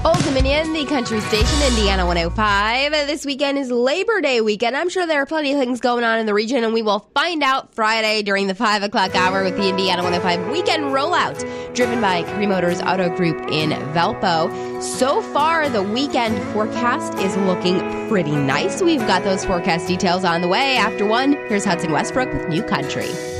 Old Dominion, the country station, Indiana 105. This weekend is Labor Day weekend. I'm sure there are plenty of things going on in the region, and we will find out Friday during the 5 o'clock hour with the Indiana 105 weekend rollout, driven by Cree Motors Auto Group in Valpo. So far, the weekend forecast is looking pretty nice. We've got those forecast details on the way. After 1, here's Hudson Westbrook with New Country.